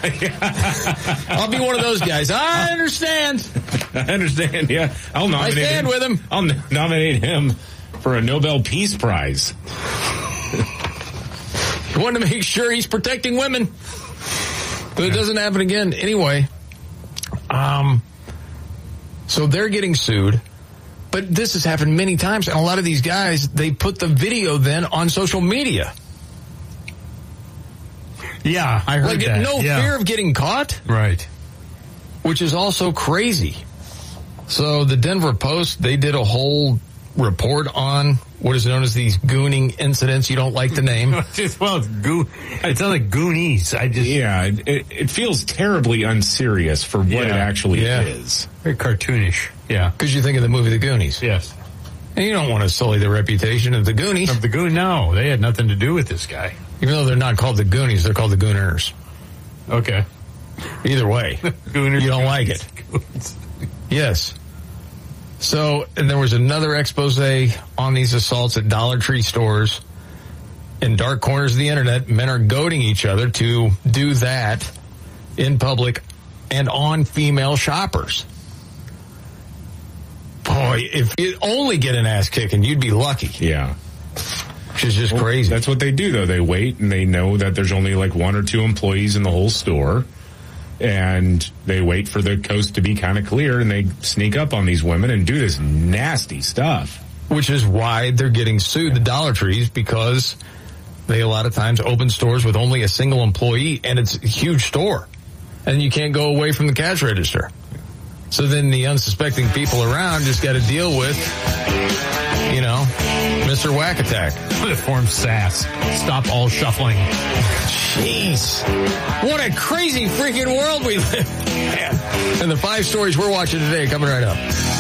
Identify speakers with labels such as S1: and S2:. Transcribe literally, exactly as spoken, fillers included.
S1: I'll be one of those guys. I understand.
S2: I understand, yeah. I'll nominate
S1: I stand
S2: him.
S1: with him.
S2: I'll n- nominate him for a Nobel Peace Prize.
S1: You want to make sure he's protecting women. But it doesn't happen again. Anyway, um, so they're getting sued. But this has happened many times. And a lot of these guys, they put the video then on social media.
S3: Yeah, I heard
S1: like,
S3: that.
S1: No
S3: yeah.
S1: fear of getting caught.
S3: Right.
S1: Which is also crazy. So the Denver Post, they did a whole report on what is known as these gooning incidents. You don't like the name.
S3: well, it's goon. It's not like Goonies. I just
S2: yeah, it, it feels terribly unserious for what
S3: yeah.
S2: it actually
S1: yeah.
S2: is.
S3: Very cartoonish. Yeah,
S1: because you think of the movie The Goonies.
S3: Yes,
S1: and you don't want to sully the reputation of the Goonies.
S3: Of the Goon? No, they had nothing to do with this guy.
S1: Even though they're not called the Goonies, they're called the Gooners.
S3: Okay.
S1: Either way,
S3: Gooners,
S1: you don't like it. Yes. So, and there was another expose on these assaults at Dollar Tree stores. In dark corners of the internet, men are goading each other to do that in public and on female shoppers. Boy, if you only get an ass kicking, you'd be lucky.
S2: Yeah.
S1: Which is just
S2: well,
S1: crazy.
S2: That's what they do, though. They wait, and they know that there's only like one or two employees in the whole store. And they wait for the coast to be kind of clear, and they sneak up on these women and do this nasty stuff.
S1: Which is why they're getting sued, the Dollar Trees, because they a lot of times open stores with only a single employee, and it's a huge store. And you can't go away from the cash register. So then the unsuspecting people around just got to deal with, you know, Mister Whack Attack.
S3: Form S A S. Stop all shuffling.
S1: Jeez. What a crazy freaking world we live in. And the five stories we're watching today coming right up.